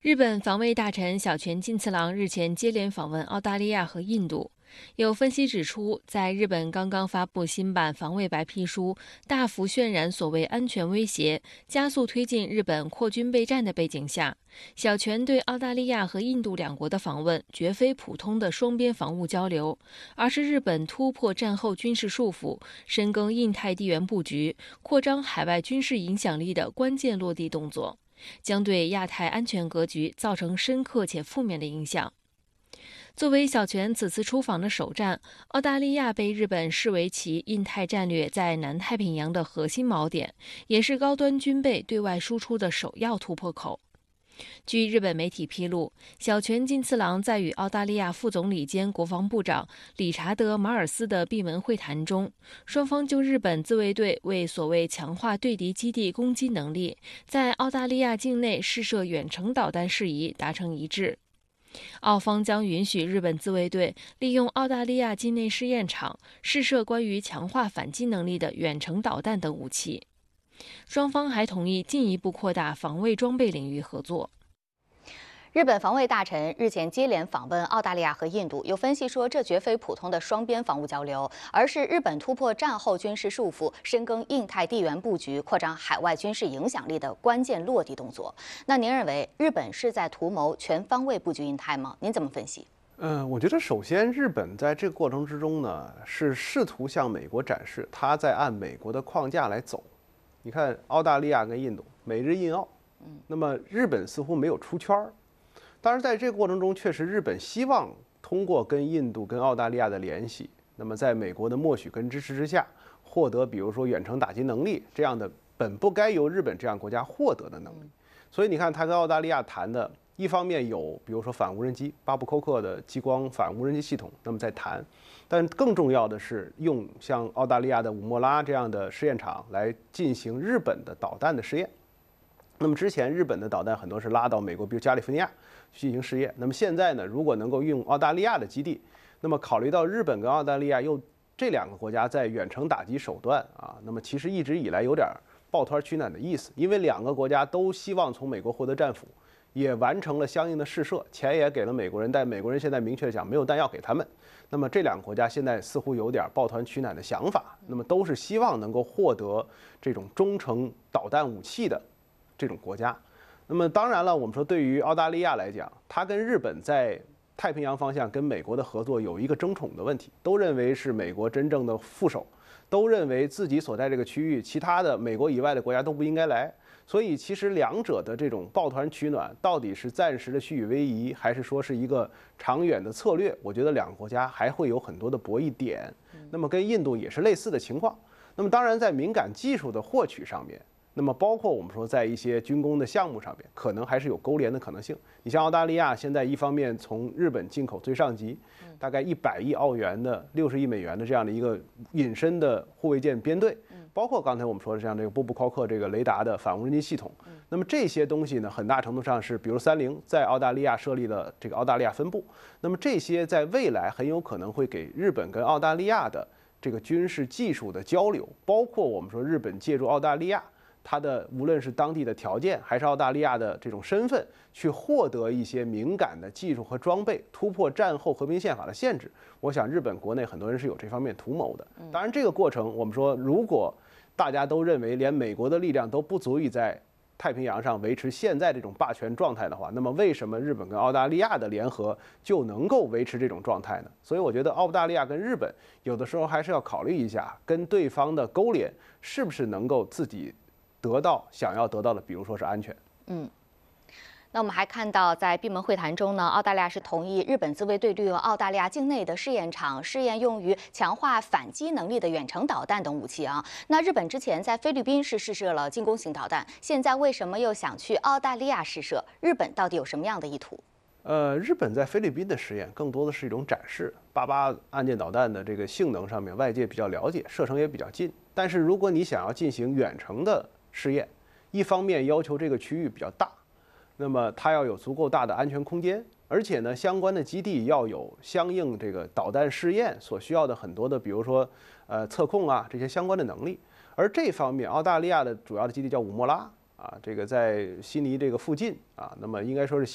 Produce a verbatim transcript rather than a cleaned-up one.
日本防卫大臣小泉进次郎日前接连访问澳大利亚和印度。有分析指出，在日本刚刚发布新版防卫白皮书，大幅渲染所谓安全威胁，加速推进日本扩军备战的背景下，小泉对澳大利亚和印度两国的访问绝非普通的双边防务交流，而是日本突破战后军事束缚，深耕印太地缘布局，扩张海外军事影响力的关键落地动作，将对亚太安全格局造成深刻且负面的影响。作为小泉此次出访的首站，澳大利亚被日本视为其印太战略在南太平洋的核心锚点，也是高端军备对外输出的首要突破口。据日本媒体披露，小泉进次郎在与澳大利亚副总理兼国防部长理查德·马尔斯的闭门会谈中，双方就日本自卫队为所谓强化对敌基地攻击能力，在澳大利亚境内试射远程导弹事宜达成一致。澳方将允许日本自卫队利用澳大利亚境内试验场试射关于强化反击能力的远程导弹等武器。双方还同意进一步扩大防卫装备领域合作。 日本防卫大臣日前接连访问澳大利亚和印度，有分析说，这绝非普通的双边防务交流，而是日本突破战后军事束缚，深耕印太地缘布局，扩张海外军事影响力的关键落地动作。那您认为日本是在图谋全方位布局印太吗？您怎么分析？ 嗯、呃，我觉得首先日本在这个过程之中呢，是试图向美国展示它在按美国的框架来走。你看澳大利亚跟印度，美日印澳，嗯，那么日本似乎没有出圈儿。当然，在这个过程中，确实日本希望通过跟印度、跟澳大利亚的联系，那么在美国的默许跟支持之下，获得比如说远程打击能力这样的本不该由日本这样国家获得的能力。所以你看，他跟澳大利亚谈的，一方面有比如说反无人机巴布扣克的激光反无人机系统，那么在谈，但更重要的是用像澳大利亚的武莫拉这样的试验场来进行日本的导弹的试验。那么之前日本的导弹很多是拉到美国，比如加利福尼亚进行试验。那么现在呢，如果能够用澳大利亚的基地，那么考虑到日本跟澳大利亚又这两个国家在远程打击手段啊，那么其实一直以来有点抱团取暖的意思，因为两个国家都希望从美国获得战俘，也完成了相应的试射，钱也给了美国人，但美国人现在明确讲没有弹药给他们。那么这两个国家现在似乎有点抱团取暖的想法，那么都是希望能够获得这种中程导弹武器的这种国家。那么当然了，我们说对于澳大利亚来讲，它跟日本在太平洋方向跟美国的合作有一个争宠的问题，都认为是美国真正的副手，都认为自己所在这个区域其他的美国以外的国家都不应该来。所以其实两者的这种抱团取暖到底是暂时的虚与委蛇，还是说是一个长远的策略，我觉得两个国家还会有很多的博弈点。那么跟印度也是类似的情况。那么当然在敏感技术的获取上面，那么包括我们说在一些军工的项目上面，可能还是有勾连的可能性。你像澳大利亚现在一方面从日本进口最上级，大概一百亿澳元的六十亿美元的这样的一个隐身的护卫舰编队，包括刚才我们说的像这个波布考克这个雷达的反无人机系统。那么这些东西呢，很大程度上是比如三菱在澳大利亚设立了这个澳大利亚分部。那么这些在未来很有可能会给日本跟澳大利亚的这个军事技术的交流，包括我们说日本借助澳大利亚它的无论是当地的条件，还是澳大利亚的这种身份，去获得一些敏感的技术和装备，突破战后和平宪法的限制。我想日本国内很多人是有这方面图谋的。当然，这个过程我们说，如果大家都认为连美国的力量都不足以在太平洋上维持现在这种霸权状态的话，那么为什么日本跟澳大利亚的联合就能够维持这种状态呢？所以我觉得澳大利亚跟日本有的时候还是要考虑一下，跟对方的勾连是不是能够自己得到想要得到的，比如说是安全。 嗯。那我们还看到，在闭门会谈中呢，澳大利亚是同意日本自卫队利用澳大利亚境内的试验场试验用于强化反击能力的远程导弹等武器啊。那日本之前在菲律宾是试射了进攻型导弹，现在为什么又想去澳大利亚试射？日本到底有什么样的意图？ 呃，日本在菲律宾的实验更多的是一种展示，八八岸舰导弹的这个性能上面，外界比较了解，射程也比较近。但是如果你想要进行远程的试验，一方面要求这个区域比较大，那么它要有足够大的安全空间，而且呢，相关的基地要有相应这个导弹试验所需要的很多的，比如说呃测控啊这些相关的能力。而这方面，澳大利亚的主要的基地叫武莫拉啊，这个在悉尼这个附近啊，那么应该说是